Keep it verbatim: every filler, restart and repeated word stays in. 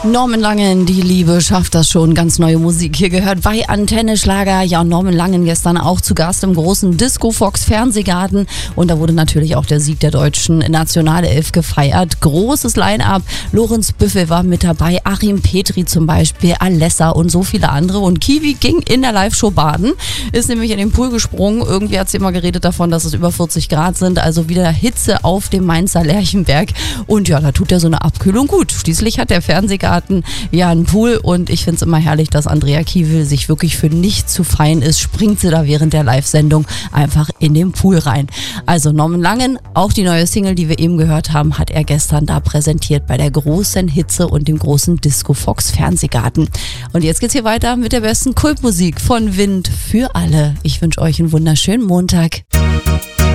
Norman Langen, die Liebe schafft das schon. Ganz neue Musik hier gehört bei Antenne Schlager. Ja, Norman Langen gestern auch zu Gast im großen Disco Fox Fernsehgarten. Und da wurde natürlich auch der Sieg der deutschen Nationalelf gefeiert. Großes Line-Up. Lorenz Büffel war mit dabei, Achim Petri zum Beispiel, Alessa und so viele andere. Und Kiwi ging in der Live-Show baden, ist nämlich in den Pool gesprungen. Irgendwie hat sie immer geredet davon, dass es über vierzig Grad sind. Also wieder Hitze auf dem Mainzer Lerchenberg. Und ja, da tut ja so eine Abkühlung gut. Schließlich hat der Fernsehgarten ja einen Pool und ich finde es immer herrlich, dass Andrea Kiewel sich wirklich für nicht zu fein ist, springt sie da während der Live-Sendung einfach in den Pool rein. Also Norman Langen, auch die neue Single, die wir eben gehört haben, hat er gestern da präsentiert bei der großen Hitze und dem großen Disco Fox Fernsehgarten. Und jetzt geht's hier weiter mit der besten Kultmusik von Wind für alle. Ich wünsche euch einen wunderschönen Montag.